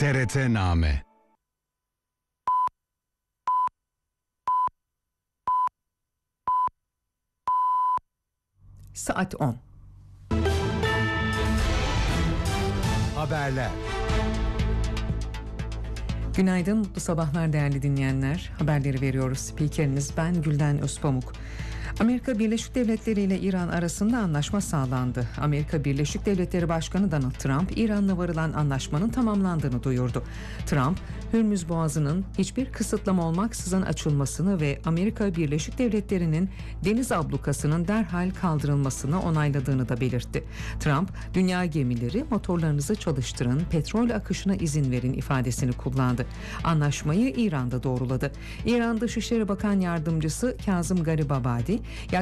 TRT-Name. Saat 10. Haberler. Günaydın, mutlu sabahlar değerli dinleyenler. Haberleri veriyoruz. Spikeriniz ben Gülden Özpamuk. Amerika Birleşik Devletleri ile İran arasında anlaşma sağlandı. Amerika Birleşik Devletleri Başkanı Donald Trump, İran'la varılan anlaşmanın tamamlandığını duyurdu. Trump, Hürmüz Boğazı'nın hiçbir kısıtlama olmaksızın açılmasını ve Amerika Birleşik Devletleri'nin deniz ablukasının derhal kaldırılmasını onayladığını da belirtti. Trump, dünya gemileri motorlarınızı çalıştırın, petrol akışına izin verin ifadesini kullandı. Anlaşmayı İran'da doğruladı. İran Dışişleri Bakan Yardımcısı Kazım Garibabadi,